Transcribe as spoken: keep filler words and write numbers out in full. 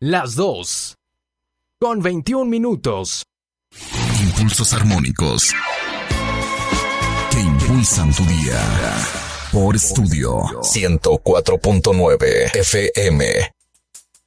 las dos, con veintiún minutos. Impulsos armónicos que impulsan tu día. Por Estudio ciento cuatro punto nueve F M.